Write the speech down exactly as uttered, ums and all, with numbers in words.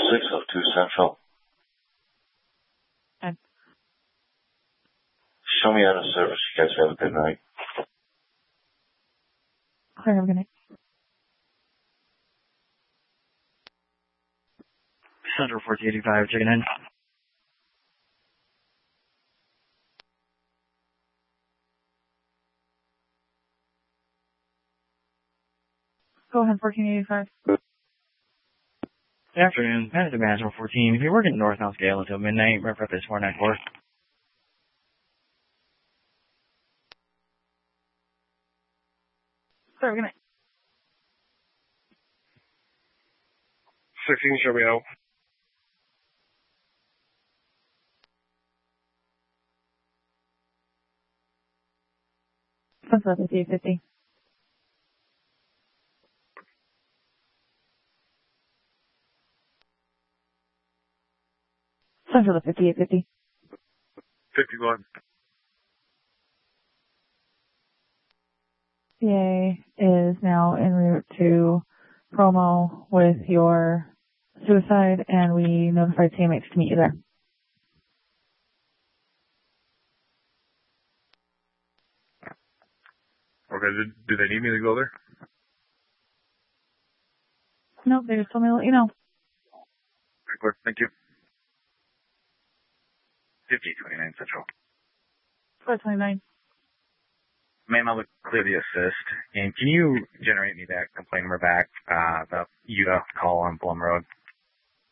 six oh two Central. Okay. Show me out of service. You guys have a good night. Okay, have a good night. Central fourteen eighty-five, checking in. Go ahead, fourteen eighty-five. Good afternoon. Manager Management fourteen. If you're working north on scale until midnight, reference is four nine four. Sorry, good night. sixteen, show me out. Central fifty-eight fifty. Central to fifty-eight fifty. fifty-one. C A is now en route to promo with your suicide, and we notified C M H to meet you there. Okay, did, do they need me to go there? Nope, they just told me to let you know. Okay, clear. Thank you. fifty twenty-nine Central. four twenty-nine. Ma'am, I'll clear the assist. And can you generate me that complaint number back, uh, the U F call on Blum Road?